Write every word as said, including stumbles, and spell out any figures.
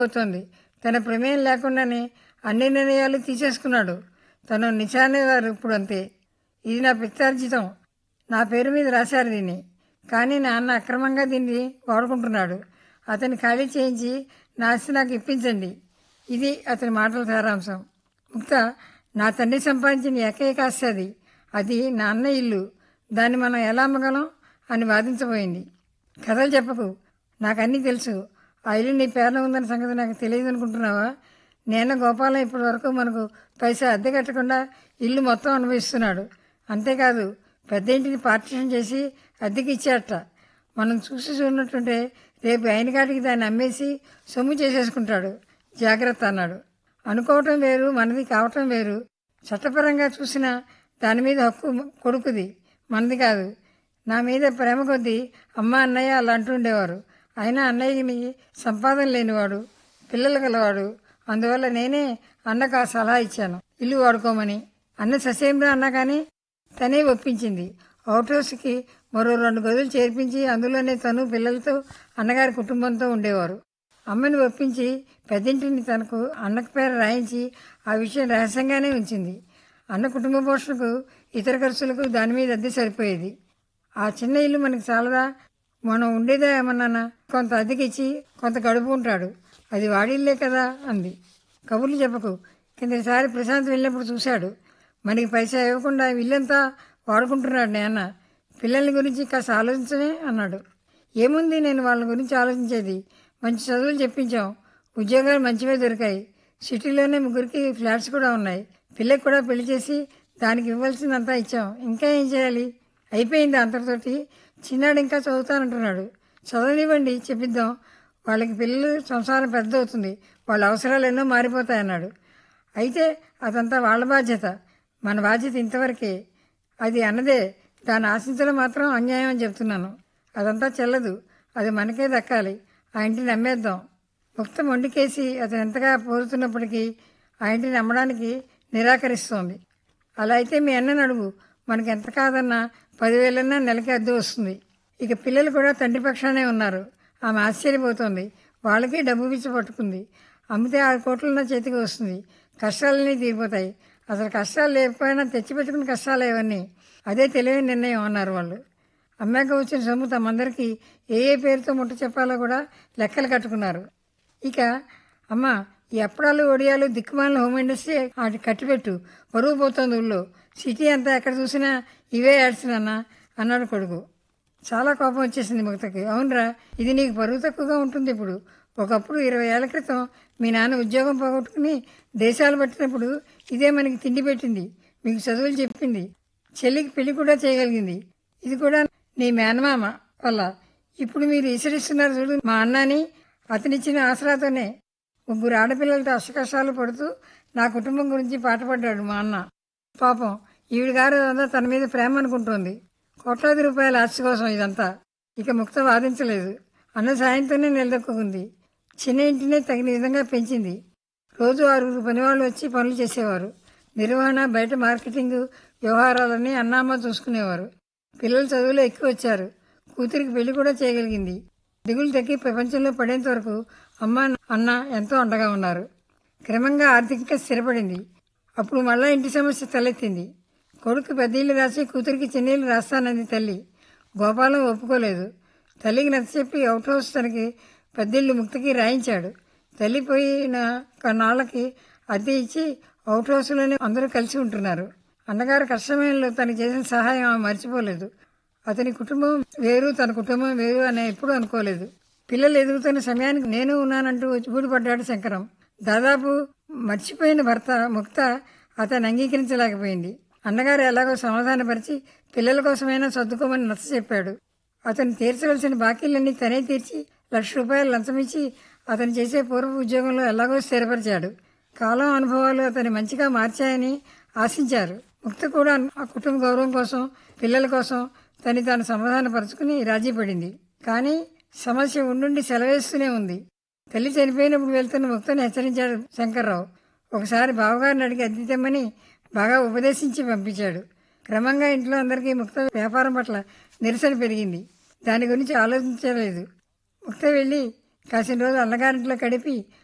అవుతోంది. తన ప్రమేయం లేకుండానే అన్ని నిర్ణయాలు తీసేసుకున్నాడు. తను నిశానే గారు ఇప్పుడు అంతే. ఇది నా పిత్తార్జితం, నా పేరు మీద రాశారు దీన్ని, కానీ నాన్న అక్రమంగా దీన్ని వాడుకుంటున్నాడు. అతన్ని ఖాళీ చేయించి నా ఆస్తి నాకు ఇప్పించండి. ఇది అతని మాటల సారాంశం. ముక్త నా తండ్రి సంపాదించిన ఏకైక ఆస్తి అది. అది నా అన్న ఇల్లు. దాన్ని మనం ఎలా అమ్మగలం అని వాదించబోయింది. కథలు చెప్పకు, నాకన్నీ తెలుసు. ఆ ఇల్లు నీ పేరున ఉందన్న సంగతి నాకు తెలియదు అనుకుంటున్నావా? నేను గోపాలం ఇప్పటి వరకు మనకు పైసా అద్దె కట్టకుండా ఇల్లు మొత్తం అనుభవిస్తున్నాడు. అంతేకాదు పెద్ద ఇంటిని పార్టీషన్ చేసి అద్దెకి ఇచ్చాడట. మనం చూసి చూడనట్టుంటే రేపు అయినకాటికి దాన్ని అమ్మేసి సొమ్ము చేసేసుకుంటాడు. జాగ్రత్త అన్నాడు. అనుకోవటం వేరు, మనది కావటం వేరు. చట్టపరంగా చూసినా దాని మీద హక్కు కొడుకుది, మనది కాదు. నా మీద ప్రేమ కొద్దీ అమ్మ అన్నయ్య అలా అంటుండేవారు. అయినా అన్నయ్యని సంపాదన లేనివాడు, పిల్లలు గలవాడు. అందువల్ల నేనే అన్నకు ఆ సలహా ఇచ్చాను, ఇల్లు వాడుకోమని. అన్న ససేమిరా అన్నా కానీ తనే ఒప్పించింది. అవుట్ హౌస్కి మరో రెండు గదులు చేర్పించి అందులోనే తను పిల్లలతో అన్నగారి కుటుంబంతో ఉండేవారు. అమ్మని ఒప్పించి పెద్దింటిని తనకు అన్నకు పేరు రాయించి ఆ విషయం రహస్యంగానే ఉంచింది. అన్న కుటుంబ పోషణకు ఇతర ఖర్చులకు దాని మీద అద్దె సరిపోయేది. ఆ చిన్న ఇల్లు మనకి చాలదా? మనం ఉండేదా ఏమన్నానా? కొంత అద్దెకిచ్చి కొంత గడుపుకుంటాడు. అది వాడిల్లే కదా అంది. కబుర్లు చెప్పకు, కిందసారి ప్రశాంత్ వెళ్ళినప్పుడు చూశాడు. మనకి పైసా ఇవ్వకుండా ఇల్లంతా వాడుకుంటున్నాడు నాన్న. పిల్లల గురించి కాస్త ఆలోచించనే అన్నాడు. ఏముంది, నేను వాళ్ళ గురించి ఆలోచించేది. మంచి చదువులు చెప్పించాం, ఉద్యోగాలు మంచివే దొరికాయి. సిటీలోనే ముగ్గురికి ఫ్లాట్స్ కూడా ఉన్నాయి. పిల్లకి కూడా పెళ్లి చేసి దానికి ఇవ్వాల్సిందంతా ఇచ్చాం. ఇంకా ఏం చేయాలి? అయిపోయింది అంతటితోటి. చిన్నాడు ఇంకా చదువుతానంటున్నాడు. చదవనివ్వండి, చెప్పిద్దాం. వాళ్ళకి పిల్లలు, సంసారం పెద్ద అవుతుంది, వాళ్ళ అవసరాలు ఎన్నో మారిపోతాయన్నాడు. అయితే అదంతా వాళ్ళ బాధ్యత, మన బాధ్యత ఇంతవరకే. అది అన్నదే, దాన్ని ఆశించడం మాత్రం అన్యాయం అని చెప్తున్నాను. అదంతా చెల్లదు, అది మనకే దక్కాలి. ఆ ఇంటిని అమ్మేద్దాం. ముక్త మొండికేసి అతను ఎంతగా పోరుతున్నప్పటికీ ఆ ఇంటిని అమ్మడానికి నిరాకరిస్తోంది. అలా అయితే మీ అన్నని అడుగు, మనకి ఎంత కాదన్నా పదివేలన్నా నెలకి అద్దె వస్తుంది. ఇక పిల్లలు కూడా తండ్రి పక్షానే ఉన్నారు. ఆమె ఆశ్చర్యపోతోంది. వాళ్ళకి డబ్బు పిచ్చి పట్టుకుంది. అమ్మితే ఆరు కోట్లు నా చేతికి వస్తుంది. కష్టాలన్నీ తీరిపోతాయి. అసలు కష్టాలు లేకపోయినా తెచ్చిపెట్టుకుని కష్టాలు ఇవన్నీ. అదే తెలివైన నిర్ణయం అన్నారు వాళ్ళు. అమ్మాక వచ్చిన సొమ్ము తమందరికీ ఏ ఏ పేరుతో ముట్ట చెప్పాలో కూడా లెక్కలు కట్టుకున్నారు. ఇక అమ్మ, ఈ అప్పడాలు ఒడియాలు దిక్కుమాలిన హోమ్ ఇండస్ట్రీ వాటి కట్టిపెట్టు, పరుగు పోతోంది ఊళ్ళో. సిటీ అంతా ఎక్కడ చూసినా ఇవే యాడ్స్ నాన్న అన్నాడు కొడుకు. చాలా కోపం వచ్చేసింది ముక్తకి. అవునరా, ఇది నీకు పరుగు తక్కువగా ఉంటుంది ఇప్పుడు. ఒకప్పుడు ఇరవై ఏళ్ల క్రితం మీ నాన్న ఉద్యోగం పోగొట్టుకుని దేశాలు పట్టినప్పుడు ఇదే మనకి తిండి పెట్టింది, మీకు చదువులు చెప్పింది, చెల్లికి పెళ్లి కూడా చేయగలిగింది. ఇది కూడా నీ మేనమామ వల్ల. ఇప్పుడు మీరు ఇసరిస్తున్నారు చూడు మా అన్నని. అతనిచ్చిన ఆసరాతోనే ముగ్గురు ఆడపిల్లలతో అష్టకష్టాలు పడుతూ నా కుటుంబం గురించి పాటుపడ్డాడు మా అన్న. పాపం ఈవిడ గారు అంతా తన మీద ప్రేమ అనుకుంటోంది. కోట్లాది రూపాయల ఆస్తి కోసం ఇదంతా. ఇక ముక్త వాదించలేదు. అన్న సాయంతోనే నిలదొక్కుంది. చిన్న ఇంటినే తగిన విధంగా పెంచింది. రోజు ఆరుగురు పనివాళ్ళు వచ్చి పనులు చేసేవారు. నిర్వహణ, బయట మార్కెటింగ్ వ్యవహారాలన్నీ అన్నామ్మ చూసుకునేవారు. పిల్లలు చదువులో ఎక్కువ వచ్చారు. కూతురికి పెళ్లి కూడా చేయగలిగింది. దిగులు తగ్గి ప్రపంచంలో పడేంత వరకు అమ్మ అన్న ఎంతో అండగా ఉన్నారు. క్రమంగా ఆర్థికంగా స్థిరపడింది. అప్పుడు మళ్ళా ఇంటి సమస్య తలెత్తింది. కొడుకు పెద్దయిళ్ళు రాసి కూతురికి చిన్నీళ్ళు రాస్తానంది తల్లి. గోపాలం ఒప్పుకోలేదు. తల్లికి నచ్చచెప్పి అవుట్ హౌస్ తనకి పెద్దిళ్ళు ముక్తకి రాయించాడు. తల్లి పోయిన కొన్నాళ్లకి అద్దె ఇచ్చి అవుట్ హౌస్లోనే అందరూ కలిసి ఉంటున్నారు. అన్నగారు కష్టమయంలో తనకు చేసిన సహాయం ఆమె మర్చిపోలేదు. అతని కుటుంబం వేరు, తన కుటుంబం వేరు అని ఎప్పుడూ అనుకోలేదు. పిల్లలు ఎదుగుతున్న సమయానికి నేను ఉన్నానంటూ ఊడిపడ్డాడు శంకరం. దాదాపు మర్చిపోయిన భర్త ముక్త అతన్ని అంగీకరించలేకపోయింది. అన్నగారు ఎలాగో సమాధానపరిచి పిల్లల కోసమైనా సర్దుకోమని నచ్చ చెప్పాడు. అతను తీర్చవలసిన బాకీలన్నీ తనే తీర్చి లక్ష రూపాయలు లంచమిచ్చి అతను చేసే పూర్వ ఉద్యోగంలో ఎలాగో స్థిరపరిచాడు. కాలం, అనుభవాలు అతని మంచిగా మార్చాయని ఆశించారు. ముక్త కూడా ఆ కుటుంబ గౌరవం కోసం, పిల్లల కోసం తను తాను సమాధానపరుచుకుని రాజీ పడింది. కానీ సమస్య ఉండుండి సెలవేస్తూనే ఉంది. తల్లి చనిపోయినప్పుడు వెళ్తున్న ముక్తని హెచ్చరించాడు శంకర్రావు. ఒకసారి బావగారిని అడిగి అద్దె తెమ్మని బాగా ఉపదేశించి పంపించాడు. క్రమంగా ఇంట్లో అందరికీ ముక్త వ్యాపారం పట్ల నిరసన పెరిగింది. దాని గురించి ఆలోచించలేదు. ముక్త వెళ్ళి కాసిన రోజు అన్నగారింట్లో గడిపి